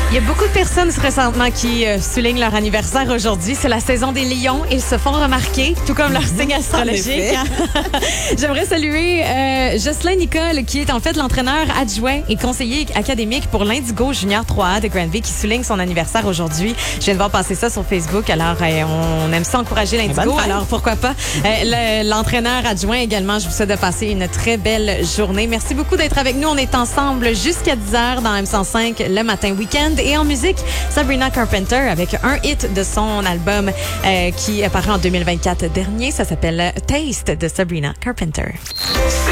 Il y a beaucoup de personnes présentement qui soulignent leur anniversaire aujourd'hui. C'est la saison des lions. Ils se font remarquer, tout comme leur signe astrologique. J'aimerais saluer Jocelyn Nicole, qui est en fait l'entraîneur adjoint et conseiller académique pour l'Indigo Junior 3A de Granby, qui souligne son anniversaire aujourd'hui. Je viens de voir passer ça sur Facebook. Alors, on aime ça encourager l'Indigo. Alors, pourquoi pas? L'entraîneur adjoint également, je vous souhaite de passer une très belle journée. Merci beaucoup d'être avec nous. On est ensemble jusqu'à 10h dans M105 le matin week-end. Et en musique, Sabrina Carpenter avec un hit de son album qui est paru en 2024 dernier. Ça s'appelle Taste de Sabrina Carpenter.